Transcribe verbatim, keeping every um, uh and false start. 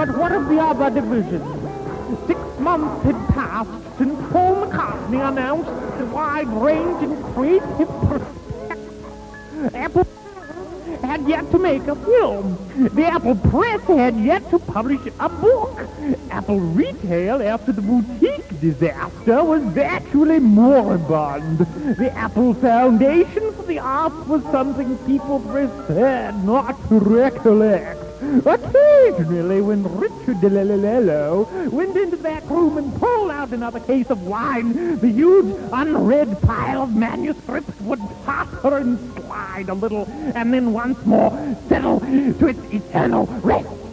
But what of the other divisions? Six months had passed since Paul McCartney announced the wide-ranging creative prospects. Apple had yet to make a film. The Apple Press had yet to publish a book. Apple Retail, after the boutique disaster, was actually moribund. The Apple Foundation for the Arts was something people preferred not to recollect. Occasionally, when Richard DeLillo went into that room and pulled out another case of wine, the huge unread pile of manuscripts would totter and slide a little, and then once more settle to its eternal rest.